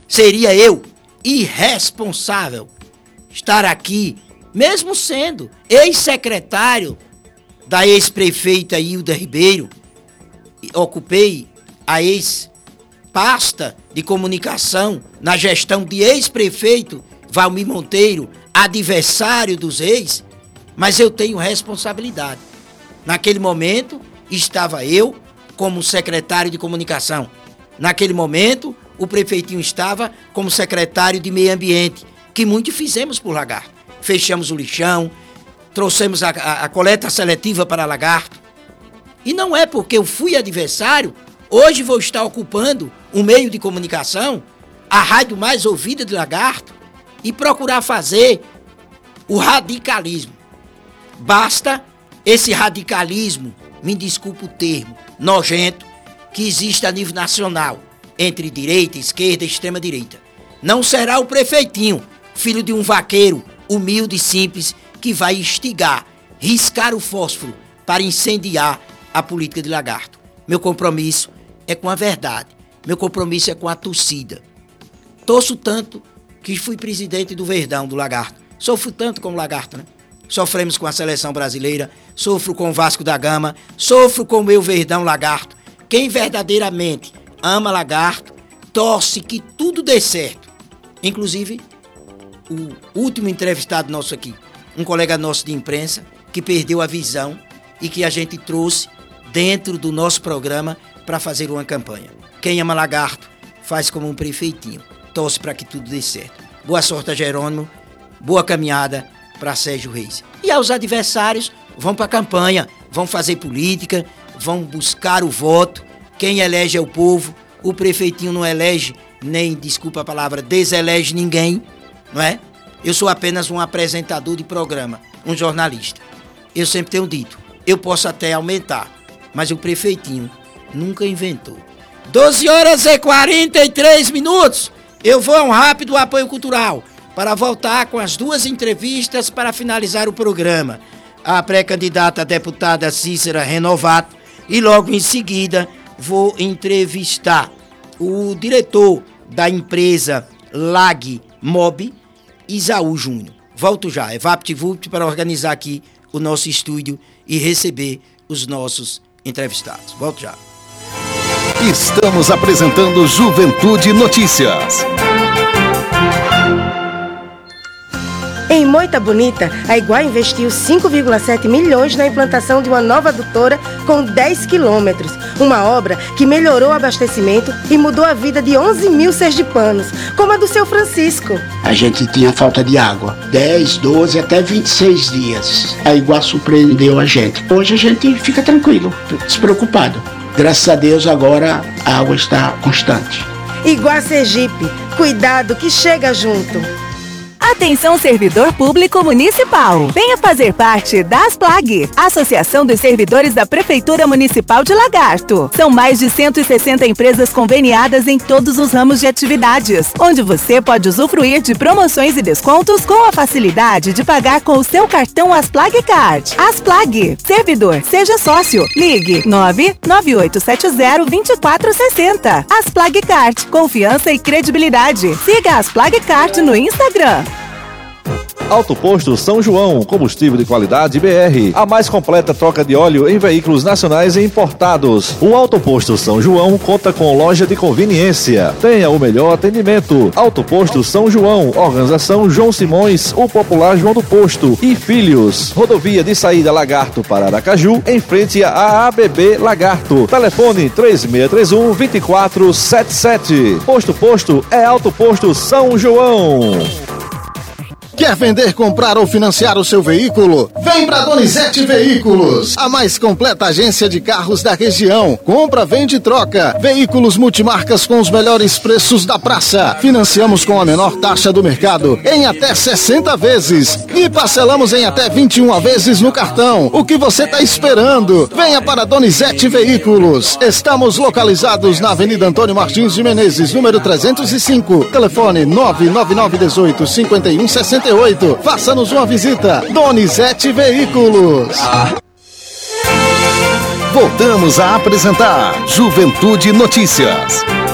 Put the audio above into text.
Seria eu irresponsável estar aqui, mesmo sendo ex-secretário da ex-prefeita Hilda Ribeiro, ocupei a ex-pasta de comunicação na gestão de ex-prefeito Valmir Monteiro, adversário dos ex, mas eu tenho responsabilidade. Naquele momento, estava eu como secretário de comunicação. Naquele momento, o prefeitinho estava como secretário de meio ambiente, que muito fizemos por Lagarto. Fechamos o lixão, trouxemos a coleta seletiva para Lagarto. E não é porque eu fui adversário, hoje vou estar ocupando um meio de comunicação, a rádio mais ouvida de Lagarto, e procurar fazer o radicalismo. Basta esse radicalismo, me desculpa o termo, nojento, que existe a nível nacional, entre direita, esquerda e extrema-direita. Não será o prefeitinho, filho de um vaqueiro humilde e simples, que vai instigar, riscar o fósforo para incendiar a política de Lagarto. Meu compromisso é com a verdade, meu compromisso é com a torcida. Torço tanto que fui presidente do Verdão, do Lagarto. Sofro tanto como Lagarto, né? Sofremos com a seleção brasileira, sofro com o Vasco da Gama, sofro com o meu Verdão Lagarto. Quem verdadeiramente ama Lagarto, torce que tudo dê certo. Inclusive, o último entrevistado nosso aqui, um colega nosso de imprensa, que perdeu a visão e que a gente trouxe dentro do nosso programa para fazer uma campanha. Quem ama Lagarto, faz como um prefeitinho. Torce para que tudo dê certo. Boa sorte a Jerônimo, boa caminhada para Sérgio Reis. E aos adversários, vão para a campanha, vão fazer política, vão buscar o voto. Quem elege é o povo, o prefeitinho não elege, nem, desculpa a palavra, deselege ninguém, não é? Eu sou apenas um apresentador de programa, um jornalista. Eu sempre tenho dito, eu posso até aumentar, mas o prefeitinho nunca inventou. 12h43, eu vou a um rápido apoio cultural para voltar com as duas entrevistas para finalizar o programa. A pré-candidata a deputada Cícera Renovato e logo em seguida vou entrevistar o diretor da empresa Lag Mob, Isaú Júnior. Volto já, é VaptVupt para organizar aqui o nosso estúdio e receber os nossos entrevistados. Volto já. Estamos apresentando Juventude Notícias. Em Moita Bonita, a Iguá investiu 5,7 milhões na implantação de uma nova adutora com 10 quilômetros. Uma obra que melhorou o abastecimento e mudou a vida de 11 mil sergipanos, como a do seu Francisco. A gente tinha falta de água, 10, 12, até 26 dias. A Iguá surpreendeu a gente. Hoje a gente fica tranquilo, despreocupado. Graças a Deus agora a água está constante. Iguá Sergipe, cuidado que chega junto. Atenção servidor público municipal. Venha fazer parte da ASPLAG, Associação dos Servidores da Prefeitura Municipal de Lagarto. São mais de 160 empresas conveniadas em todos os ramos de atividades, onde você pode usufruir de promoções e descontos com a facilidade de pagar com o seu cartão ASPLAG Card. ASPLAG, servidor, seja sócio. Ligue 99870-2460. ASPLAG Card, confiança e credibilidade. Siga a ASPLAG Card no Instagram. Auto Posto São João, combustível de qualidade BR, a mais completa troca de óleo em veículos nacionais e importados. O Auto Posto São João conta com loja de conveniência. Tenha o melhor atendimento. Auto Posto São João, organização João Simões, o popular João do Posto e Filhos. Rodovia de saída Lagarto para Aracaju, em frente à ABB Lagarto. Telefone 3631-2477. Posto é Auto Posto São João. Quer vender, comprar ou financiar o seu veículo? Vem pra Donizete Veículos, a mais completa agência de carros da região. Compra, vende e troca. Veículos multimarcas com os melhores preços da praça. Financiamos com a menor taxa do mercado em até 60 vezes. E parcelamos em até 21 vezes no cartão. O que você tá esperando? Venha para Donizete Veículos. Estamos localizados na Avenida Antônio Martins de Menezes, número 305. Telefone 99918-5168. Faça-nos uma visita. Donizete Veículos. Voltamos a apresentar Juventude Notícias.